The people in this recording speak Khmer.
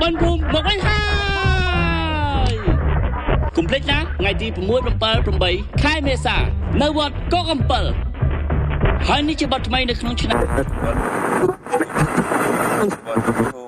Bên vùng một bánh hai cùng plekណាថ្ងៃទី6-7 ខែមេសានៅវត្តកកអំពិលហើយនេះជាបទថ្មីនៅក្នុងឆ្នាំ